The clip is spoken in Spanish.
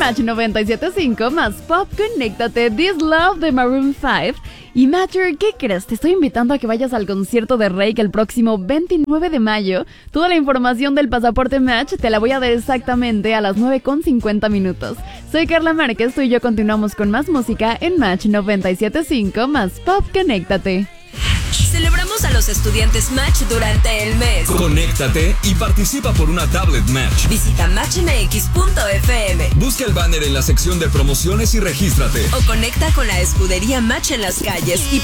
Match 97.5 más Pop, conéctate, This Love de Maroon 5. Y Matcher, ¿qué crees? Te estoy invitando a que vayas al concierto de Reik el próximo 29 de mayo. Toda la información del pasaporte Match te la voy a dar exactamente a las 9:50. Soy Carla Márquez, tú y yo continuamos con más música en Match 97.5 más Pop, conéctate. Celebramos a los estudiantes Match durante el mes. Conéctate y participa por una tablet Match. Visita matchmx.fm. Busca el banner en la sección de promociones y regístrate. O conecta con la escudería Match en las calles y